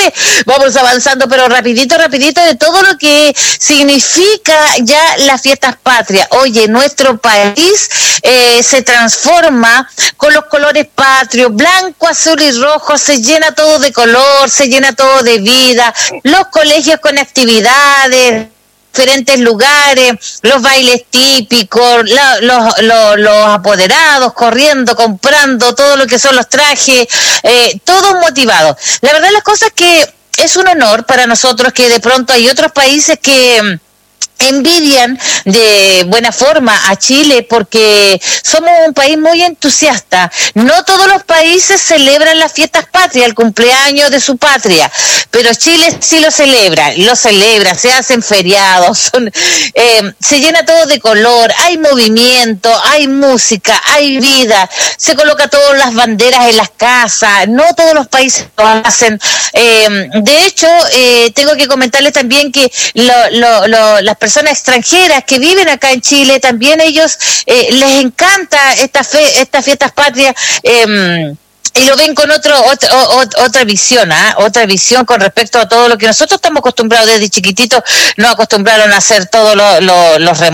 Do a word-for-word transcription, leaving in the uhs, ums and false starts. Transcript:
Chile vamos avanzando, pero rapidito, rapidito, de todo lo que significa ya las fiestas patrias. Oye, nuestro país eh, se transforma con los colores patrios, blanco, azul y rojo, se llena todo de color, se llena todo de vida, los colegios con actividades, diferentes lugares, los bailes típicos, la, los, los, los apoderados corriendo, comprando todo lo que son los trajes, eh, todos motivados. La verdad las cosas que es un honor para nosotros que de pronto hay otros países que envidian de buena forma a Chile porque somos un país muy entusiasta. No todos los países celebran las fiestas patrias, el cumpleaños de su patria, pero Chile sí lo celebra, lo celebra, se hacen feriados, son, eh, se llena todo de color, hay movimiento, hay música, hay vida, se coloca todas las banderas en las casas, no todos los países lo hacen. Eh, de hecho, eh, tengo que comentarles también que lo, lo, lo, las personas extranjeras que viven acá en Chile, también ellos eh, les encanta esta fe, estas fiestas patrias, eh, y lo ven con otro, otro, otro otra visión, ¿eh? otra visión con respecto a todo lo que nosotros estamos acostumbrados desde chiquititos, nos acostumbraron a hacer todos lo, lo, los